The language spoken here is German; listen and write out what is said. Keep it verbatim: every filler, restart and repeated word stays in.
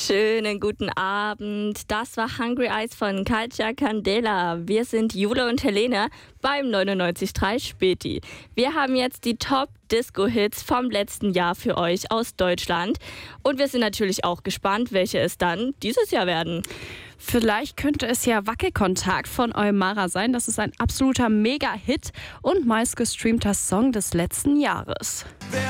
Schönen guten Abend. Das war Hungry Eyes von Katja Candela. Wir sind Jule und Helene beim neunundneunzig Komma drei Späti. Wir haben jetzt die Top-Disco-Hits vom letzten Jahr für euch aus Deutschland. Und wir sind natürlich auch gespannt, welche es dann dieses Jahr werden. Vielleicht könnte es ja Wackelkontakt von Eumara sein. Das ist ein absoluter Mega-Hit und meistgestreamter Song des letzten Jahres.